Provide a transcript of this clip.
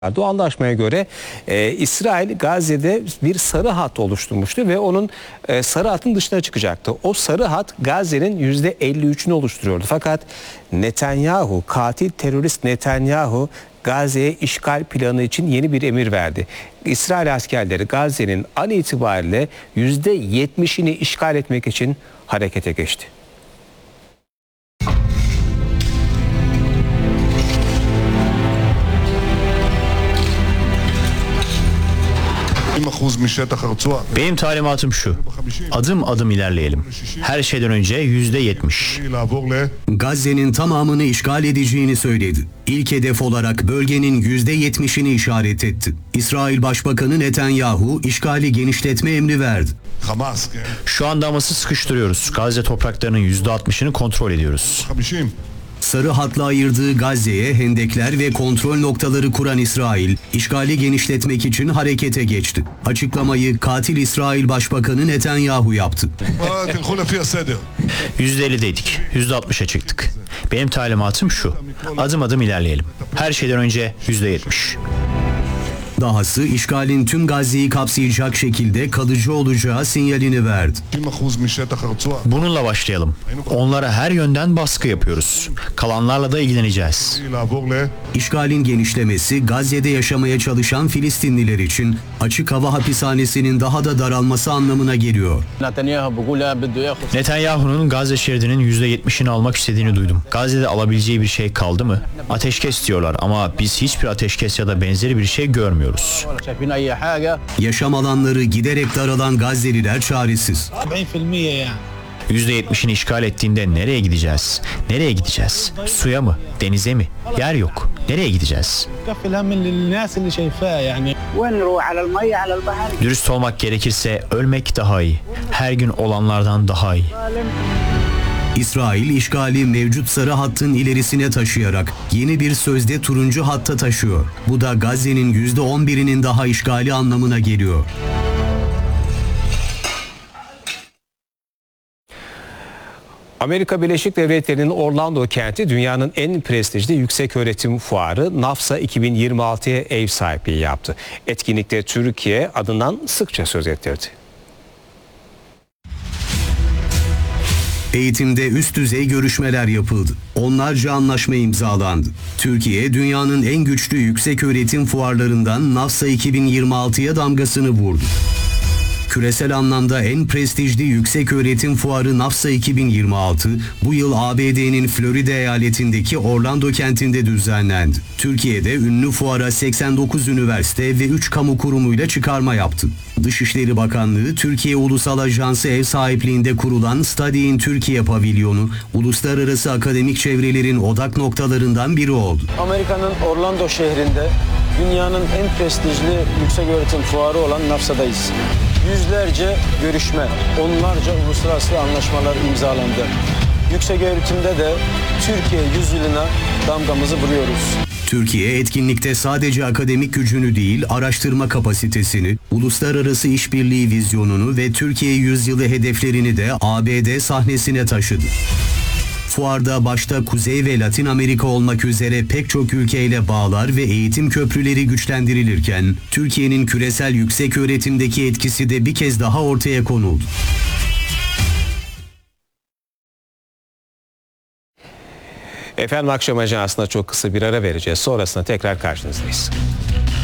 O anlaşmaya göre İsrail Gazze'de bir sarı hat oluşturmuştu ve onun sarı hatın dışına çıkacaktı. O sarı hat Gazze'nin %53'ünü oluşturuyordu. Fakat Netanyahu, katil terörist Netanyahu Gazze'ye işgal planı için yeni bir emir verdi. İsrail askerleri Gazze'nin an itibariyle %70'ini işgal etmek için harekete geçti. Benim talimatım şu: adım adım ilerleyelim. Her şeyden önce %70. Gazze'nin tamamını işgal edeceğini söyledi. İlk hedef olarak bölgenin %70'ini işaret etti. İsrail Başbakanı Netanyahu işgali genişletme emri verdi. Şu anda Hamas'ı sıkıştırıyoruz. Gazze topraklarının %60'ını kontrol ediyoruz. Sarı hatla ayırdığı Gazze'ye hendekler ve kontrol noktaları kuran İsrail, işgali genişletmek için harekete geçti. Açıklamayı katil İsrail Başbakanı Netanyahu yaptı. %50'deydik. %60'a çıktık. Benim talimatım şu: adım adım ilerleyelim. Her şeyden önce %70. Dahası işgalin tüm Gazze'yi kapsayacak şekilde kalıcı olacağı sinyalini verdi. Bununla başlayalım. Onlara her yönden baskı yapıyoruz. Kalanlarla da ilgileneceğiz. İşgalin genişlemesi Gazze'de yaşamaya çalışan Filistinliler için açık hava hapishanesinin daha da daralması anlamına geliyor. Netanyahu'nun Gazze şeridinin %70'ini almak istediğini duydum. Gazze'de alabileceği bir şey kaldı mı? Ateşkes diyorlar ama biz hiçbir ateşkes ya da benzeri bir şey görmüyoruz. Yaşam alanları giderek daralan Gazze'liler çaresiz. %70'ini işgal ettiğinde nereye gideceğiz? Nereye gideceğiz? Suya mı? Denize mi? Yer yok. Nereye gideceğiz? Dürüst olmak gerekirse ölmek daha iyi. Her gün olanlardan daha iyi. İsrail işgali mevcut sarı hattın ilerisine taşıyarak yeni bir sözde turuncu hatta taşıyor. Bu da Gazze'nin %11'inin daha işgali anlamına geliyor. Amerika Birleşik Devletleri'nin Orlando kenti dünyanın en prestijli yükseköğretim fuarı NAFSA 2026'ya ev sahipliği yaptı. Etkinlikte Türkiye adından sıkça söz ettirdi. Eğitimde üst düzey görüşmeler yapıldı. Onlarca anlaşma imzalandı. Türkiye, dünyanın en güçlü yükseköğretim fuarlarından NAFSA 2026'ya damgasını vurdu. Küresel anlamda en prestijli yükseköğretim fuarı NAFSA 2026 bu yıl ABD'nin Florida eyaletindeki Orlando kentinde düzenlendi. Türkiye'de ünlü fuara 89 üniversite ve 3 kamu kurumuyla çıkarma yaptı. Dışişleri Bakanlığı, Türkiye Ulusal Ajansı ev sahipliğinde kurulan Study in Türkiye pavilyonu, uluslararası akademik çevrelerin odak noktalarından biri oldu. Amerika'nın Orlando şehrinde dünyanın en prestijli yükseköğretim fuarı olan NAFSA'dayız. Yüzlerce görüşme, onlarca uluslararası anlaşmalar imzalandı. Yükseköğretimde de Türkiye yüzyılına damgamızı vuruyoruz. Türkiye etkinlikte sadece akademik gücünü değil, araştırma kapasitesini, uluslararası işbirliği vizyonunu ve Türkiye yüzyılı hedeflerini de ABD sahnesine taşıdı. Fuarda başta Kuzey ve Latin Amerika olmak üzere pek çok ülkeyle bağlar ve eğitim köprüleri güçlendirilirken, Türkiye'nin küresel yükseköğretimdeki etkisi de bir kez daha ortaya konuldu. Efendim, akşam ajansına çok kısa bir ara vereceğiz. Sonrasında tekrar karşınızdayız.